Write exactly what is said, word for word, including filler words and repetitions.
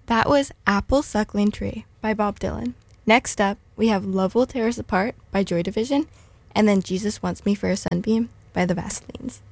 That was Apple Suckling Tree by Bob Dylan. Next up, we have Love Will Tear Us Apart by Joy Division, and then Jesus Wants Me for a Sunbeam by the Vaselines.